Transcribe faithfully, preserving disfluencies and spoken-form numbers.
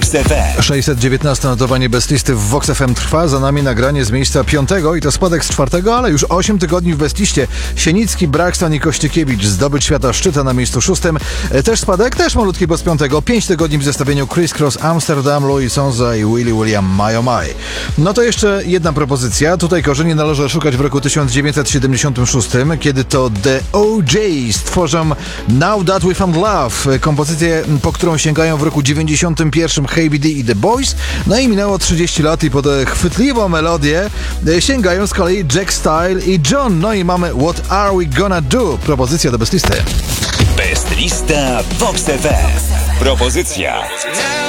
Vox F M. sześćset dziewiętnaste notowanie Best Listy w Vox F M trwa. Za nami nagranie z miejsca piątego i to spadek z czwartego, ale już osiem tygodni w Best Liście. Sienicki, Braxton i Kościkiewicz, zdobycz świata szczyta na miejscu szóstym. Też spadek, też malutki, bo z piątego. Pięć tygodni w zestawieniu Criss Cross Amsterdam, Louis Sonza i Willie William My Oh My. No to jeszcze jedna propozycja. Tutaj korzeni należy szukać w roku tysiąc dziewięćset siedemdziesiątym szóstym, kiedy to The O J's tworzą Now That We Found Love, kompozycję, po którą sięgają w roku dziewięćdziesiątym pierwszym Hey B D i The Boys. No i minęło trzydzieści lat i po tę chwytliwą melodię sięgają z kolei Jack Style i John. No i mamy What Are We Gonna Do? Propozycja do Best Listy. Best Lista Vox F M. Propozycja.